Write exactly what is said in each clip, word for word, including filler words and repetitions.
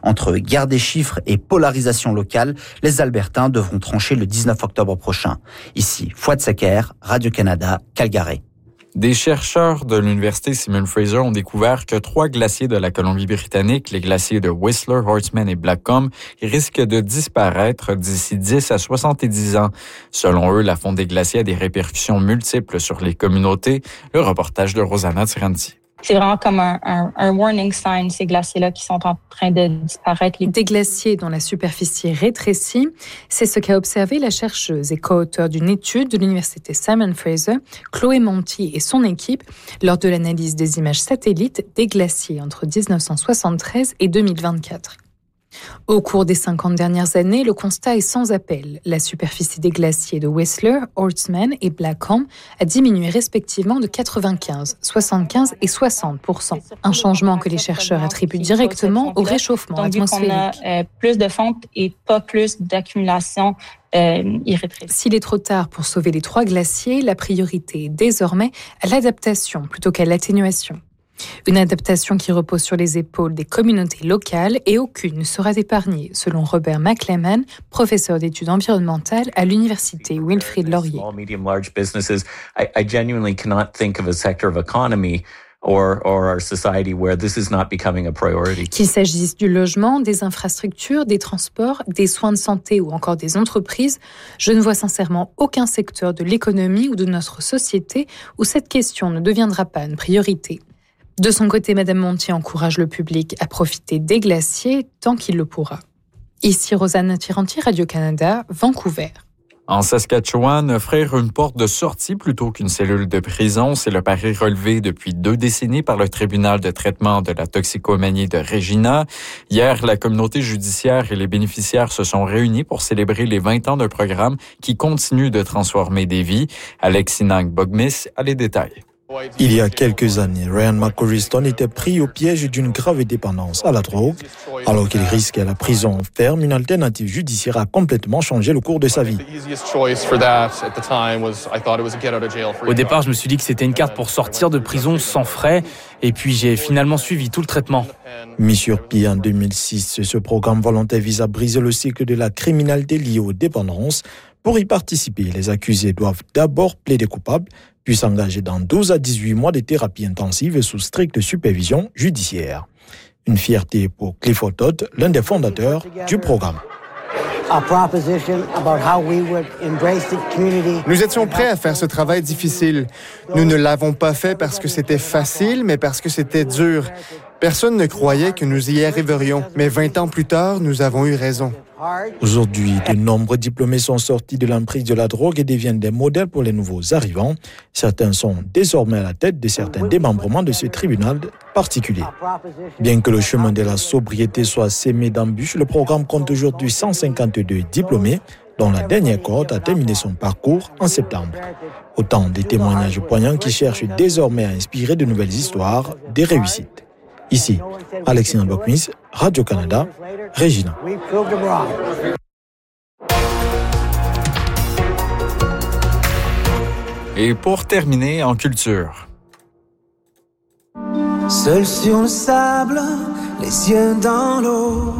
Entre guerre des chiffres et polarisation locale, les Albertains devront trancher le dix-neuf octobre prochain. Ici, Fouad Secker, Radio-Canada, Calgary. Des chercheurs de l'Université Simon Fraser ont découvert que trois glaciers de la Colombie-Britannique, les glaciers de Whistler, Horstman et Blackcomb, risquent de disparaître d'ici dix à soixante-dix ans. Selon eux, la fonte des glaciers a des répercussions multiples sur les communautés. Le reportage de Rosanna Tiranti. C'est vraiment comme un, un, un warning sign, ces glaciers-là qui sont en train de disparaître. Des glaciers dont la superficie rétrécit, c'est ce qu'a observé la chercheuse et co-auteure d'une étude de l'Université Simon Fraser, Chloé Monti et son équipe, lors de l'analyse des images satellites des glaciers entre dix-neuf cent soixante-treize et deux mille vingt-quatre. Au cours des cinquante dernières années, le constat est sans appel. La superficie des glaciers de Whistler, Horstman et Blackcomb a diminué respectivement de quatre-vingt-quinze, soixante-quinze et soixante pour cent. Un changement que les chercheurs attribuent directement au réchauffement atmosphérique. Donc, on a euh, plus de fonte et pas plus d'accumulation euh, irrétrécible. S'il est trop tard pour sauver les trois glaciers, la priorité est désormais à l'adaptation plutôt qu'à l'atténuation. Une adaptation qui repose sur les épaules des communautés locales et aucune ne sera épargnée, selon Robert McLeman, professeur d'études environnementales à l'université Wilfrid Laurier. Small, medium, large businesses, I, I genuinely cannot think of a sector of economy or or our society where this is not becoming a priority. Qu'il s'agisse du logement, des infrastructures, des transports, des soins de santé ou encore des entreprises, je ne vois sincèrement aucun secteur de l'économie ou de notre société où cette question ne deviendra pas une priorité. De son côté, Madame Monti encourage le public à profiter des glaciers tant qu'il le pourra. Ici, Rosanna Tiranti, Radio-Canada, Vancouver. En Saskatchewan, offrir une porte de sortie plutôt qu'une cellule de prison, c'est le pari relevé depuis deux décennies par le tribunal de traitement de la toxicomanie de Regina. Hier, la communauté judiciaire et les bénéficiaires se sont réunis pour célébrer les vingt ans d'un programme qui continue de transformer des vies. Alexis Nang-Bogmis a les détails. Il y a quelques années, Ryan McCorriston était pris au piège d'une grave dépendance à la drogue. Alors qu'il risquait la prison ferme, une alternative judiciaire a complètement changé le cours de sa vie. Au départ, je me suis dit que c'était une carte pour sortir de prison sans frais, et puis j'ai finalement suivi tout le traitement. Mis sur pied en deux mille six, ce programme volontaire vise à briser le cycle de la criminalité liée aux dépendances. Pour y participer, les accusés doivent d'abord plaider coupables, puis s'engager dans douze à dix-huit mois de thérapie intensive sous stricte supervision judiciaire. Une fierté pour Clifford Todd, l'un des fondateurs du programme. Nous étions prêts à faire ce travail difficile. Nous ne l'avons pas fait parce que c'était facile, mais parce que c'était dur. Personne ne croyait que nous y arriverions, mais vingt ans plus tard, nous avons eu raison. Aujourd'hui, de nombreux diplômés sont sortis de l'emprise de la drogue et deviennent des modèles pour les nouveaux arrivants. Certains sont désormais à la tête de certains démembrements de ce tribunal particulier. Bien que le chemin de la sobriété soit sémé d'embûches, le programme compte aujourd'hui cent cinquante-deux diplômés, dont la dernière cohorte a terminé son parcours en septembre. Autant de témoignages poignants qui cherchent désormais à inspirer de nouvelles histoires, des réussites. Ici, Alexis Nang-Bogmis, Radio-Canada, Regina. Et pour terminer, en culture. Seul sur le sable, les yeux dans l'eau,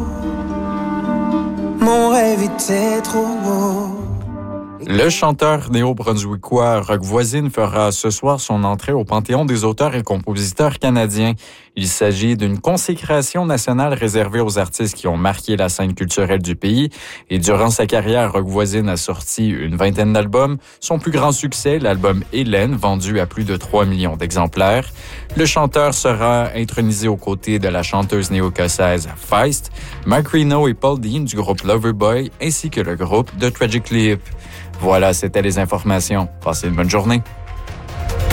mon rêve était trop beau. Le chanteur néo-brunswickois Rock Voisine fera ce soir son entrée au Panthéon des auteurs et compositeurs canadiens. Il s'agit d'une consécration nationale réservée aux artistes qui ont marqué la scène culturelle du pays. Et durant sa carrière, Rock Voisine a sorti une vingtaine d'albums. Son plus grand succès, l'album Hélène, vendu à plus de trois millions d'exemplaires. Le chanteur sera intronisé aux côtés de la chanteuse néo-écossaise Feist, Mark Reno et Paul Dean du groupe Loverboy, ainsi que le groupe The Tragically Hip. Voilà, c'était les informations. Passez une bonne journée.